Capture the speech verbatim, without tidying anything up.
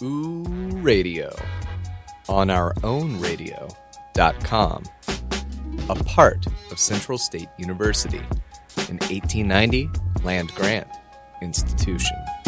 Ooh Radio on our own radio dot com, a part of Central State University, an eighteen ninety land grant institution.